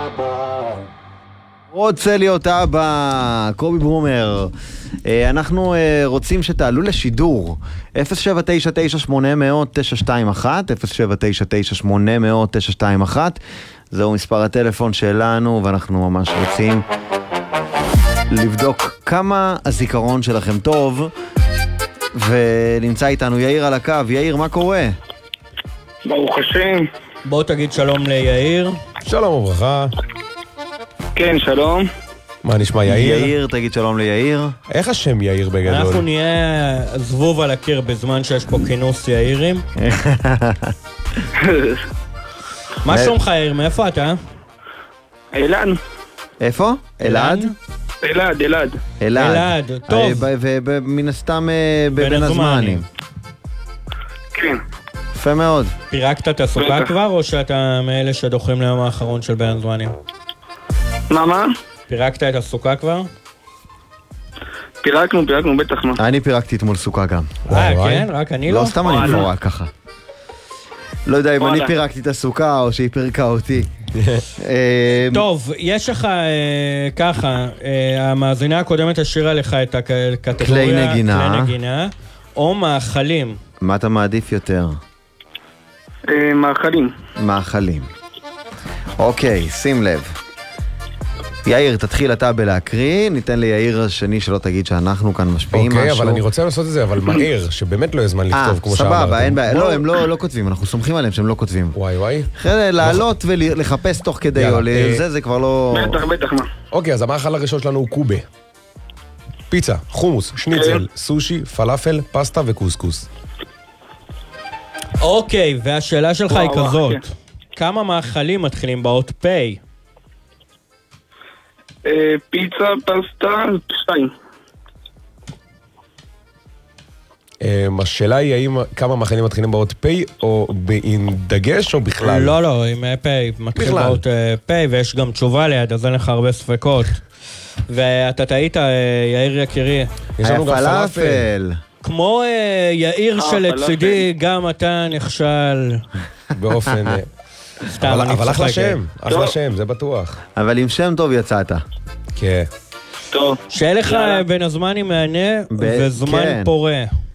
רוצה להיות אבא, קובי ברומר. אנחנו רוצים שתעלו לשידור 0799800921, 0799800921. זהו מספר הטלפון שלנו, ואנחנו ממש רוצים לבדוק כמה הזיכרון שלכם טוב. ונמצא איתנו יאיר על הקו. יאיר, מה קורה? ברוך השם. בוא תגיד שלום ליאיר. שלום וברכה. כן, שלום. מה נשמע יאיר? יאיר, תגיד שלום ליאיר. איך השם יאיר בגדול? אנחנו נהיה זבוב על הקיר בזמן שיש פה כינוס יאירים. מה שלומך יאיר? מאיפה אתה? אלעד. איפה? אלעד? אלעד. אלעד, טוב. ומן הסתם בין הזמנים. כן. יפה מאוד. פירקת את הסוכה כבר, או שאתה מאלה שדוחים ליום האחרון של בין הזמנים? מה? פירקת את הסוכה כבר? פירקנו, בטח מה. אני פירקתי אתמול סוכה גם. כן? רק אני לא? לא, סתם אני מפורק ככה. לא יודע אם אני פירקתי את הסוכה או שהיא פירקה אותי. טוב, יש לך ככה, המאזינה הקודמת השאירה לך את הקטגוריה כלי נגינה או מאכלים. מה אתה מעדיף יותר? מאכלים. אוקיי, שים לב. יאיר, תתחיל אתה בלהקריא, ניתן ליאיר השני שלא תגיד שאנחנו כאן משפיעים משהו. אוקיי, אבל אני רוצה לעשות את זה, אבל מהר, שבאמת לא יהיה זמן לכתוב כמו שאמרתם. סבבה, אין בעיה. לא, הם לא כותבים, אנחנו סומכים עליהם שהם לא כותבים. וואי. אחרי לעלות ולחפש תוך כדי, זה כבר לא... בטח מה. אוקיי, אז המאכל הראשון שלנו הוא קובה. פיצה, חומוס, שניצל, סושי, פלאפל, פסטה וקוסקוס. אוקיי, והשאלה שלך היא כזאת. כמה מאכלים מתחילים באות פי? פיצה, פסטה, 2. השאלה היא האם כמה מאכלים מתחילים באות פי, או עם דגש או בכלל? לא, עם פי. מתחיל באות פי, ויש גם תשובה ליד, אז אין לך הרבה ספקות. ואתה טעית, יאיר יקירי. יש לנו גם פלאפל. כמו יאיר שלצידי, גם אתה נכשל. באופן... אבל אחלה שם, זה בטוח. אבל עם שם טוב יצאת. כן. טוב. שיהיה לך בין הזמנים מענה וזמן פורה.